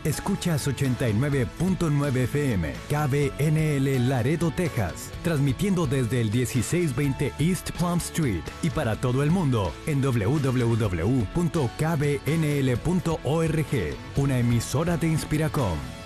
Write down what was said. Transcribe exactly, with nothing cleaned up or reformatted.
Escuchas ochenta y nueve punto nueve F M, K B N L Laredo, Texas, transmitiendo desde el dieciséis veinte East Plum Street y para todo el mundo en doble u doble u doble u punto k b n l punto org, una emisora de Inspiracom.